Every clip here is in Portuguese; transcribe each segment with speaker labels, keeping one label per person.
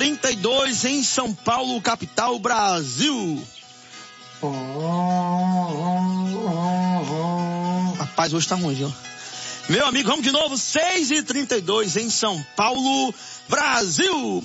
Speaker 1: 6h32 em São Paulo, capital, Brasil. Rapaz, hoje tá ruim, viu? Meu amigo, vamos de novo. 6h32 em São Paulo, Brasil.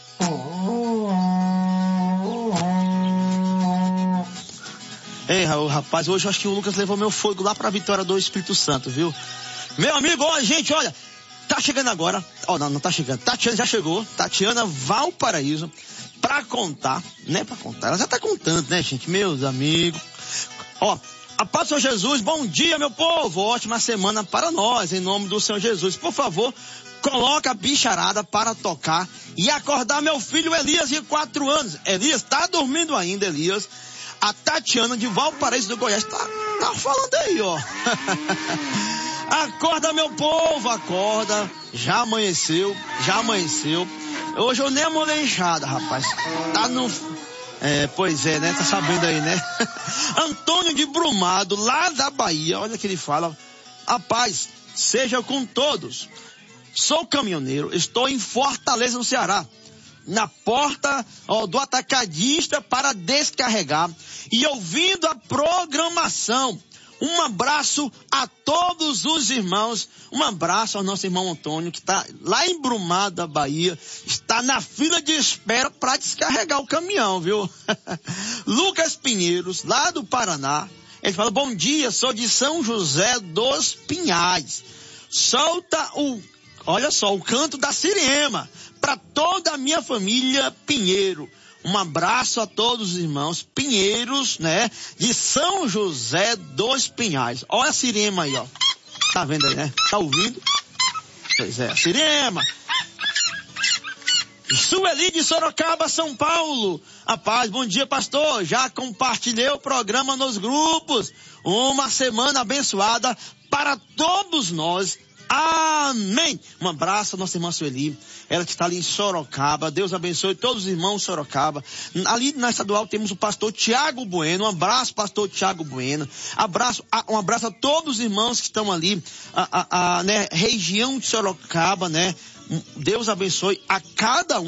Speaker 1: Ei, rapaz, hoje eu acho que o Lucas levou meu fogo lá pra vitória do Espírito Santo, viu? Meu amigo, ó, gente, olha, tá chegando agora. Ó, não tá chegando. Tatiana já chegou. Tatiana Valparaíso pra contar, né? Pra contar. Ela já tá contando, né, gente? Meus amigos. Ó, a paz do Senhor Jesus, bom dia, meu povo. Ótima semana para nós, em nome do Senhor Jesus. Por favor, coloca a bicharada para tocar e acordar meu filho Elias, de 4 anos. Elias, tá dormindo ainda, Elias? A Tatiana de Valparaíso do Goiás tá falando aí, ó. Acorda, meu povo, acorda. Já amanheceu. Hoje eu nem amolei enxada, rapaz. Tá no... pois é, né? Tá sabendo aí, né? Antônio de Brumado, lá da Bahia, olha que ele fala. A paz seja com todos. Sou caminhoneiro, estou em Fortaleza, no Ceará. Na porta do atacadista para descarregar e ouvindo a programação. Um abraço a todos os irmãos, um abraço ao nosso irmão Antônio, que está lá em Brumado, da Bahia, está na fila de espera para descarregar o caminhão, viu? Lucas Pinheiros, lá do Paraná, ele fala, bom dia, sou de São José dos Pinhais. Solta olha só, o canto da Siriema para toda a minha família Pinheiro. Um abraço a todos os irmãos Pinheiros, né? De São José dos Pinhais. Olha a Siriema aí, ó. Tá vendo aí, né? Tá ouvindo? Pois é, Siriema. Sueli de Sorocaba, São Paulo. A paz, bom dia, pastor. Já compartilhei o programa nos grupos. Uma semana abençoada para todos nós. Amém. Um abraço à nossa irmã Sueli, ela que está ali em Sorocaba. Deus abençoe todos os irmãos Sorocaba. Ali na estadual temos o pastor Tiago Bueno. Um abraço, pastor Tiago Bueno. Um abraço a todos os irmãos que estão ali, né, região de Sorocaba, né? Deus abençoe a cada um.